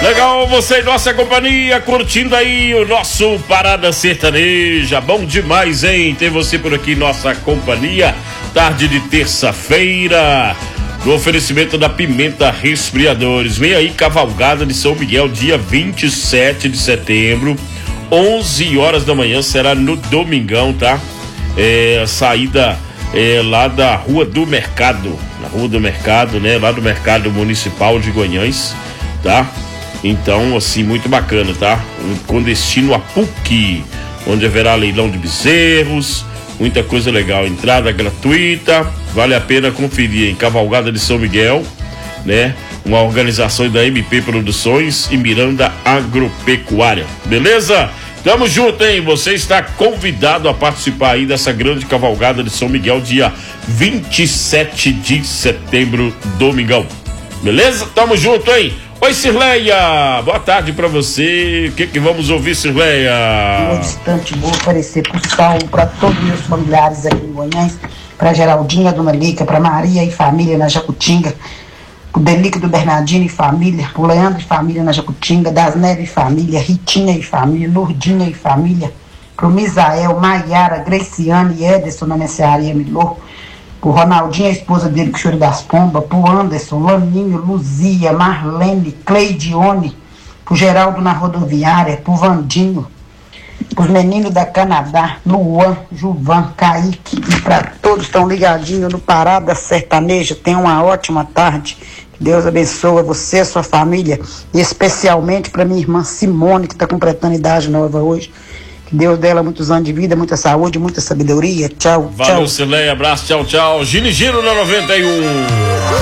Legal, você e nossa companhia, curtindo aí o nosso Parada Sertaneja. Bom demais, hein? Ter você por aqui, nossa companhia. Tarde de terça-feira, no oferecimento da Pimenta Resfriadores. Vem aí, cavalgada de São Miguel, dia 27 de setembro, 11 horas da manhã, será no domingão, tá? Saída lá da Rua do Mercado, na Rua do Mercado, né? Lá do Mercado Municipal de Goiânia, tá? Então, assim, muito bacana, tá? Com destino a PUC, onde haverá leilão de bezerros, muita coisa legal, entrada gratuita, vale a pena conferir em Cavalgada de São Miguel, né? Uma organização da MP Produções e Miranda Agropecuária, beleza? Tamo junto, hein? Você está convidado a participar aí dessa grande cavalgada de São Miguel, dia 27 de setembro, domingão, beleza? Tamo junto, hein? Oi, Cirleia, boa tarde pra você. O que vamos ouvir, Cirleia? Um instante, vou oferecer pro Saulo, pra todos os meus familiares aqui em Goiânia, pra Geraldinha, Dona Lica, pra Maria e família na Jacutinga, pro Delique do Bernardino e família, pro Leandro e família na Jacutinga, Das Neves e família, Ritinha e família, Lourdinha e família, pro Misael, Maiara, Greciane e Ederson na Mercearia Milô, pro Ronaldinho, a esposa dele, que choro das pombas, pro Anderson, Laninho, Luzia, Marlene, Cleidione, pro Geraldo na rodoviária, pro Vandinho, pros meninos da Canadá, Luan, Juvan, Kaique, e pra todos que estão ligadinhos no Parada Sertaneja. Tenham uma ótima tarde, que Deus abençoe você, a sua família, e especialmente pra minha irmã Simone, que está completando idade nova hoje. Que Deus dela muitos anos de vida, muita saúde, muita sabedoria. Tchau, valeu, tchau. Cirleia, abraço, tchau, tchau. Giro na 91.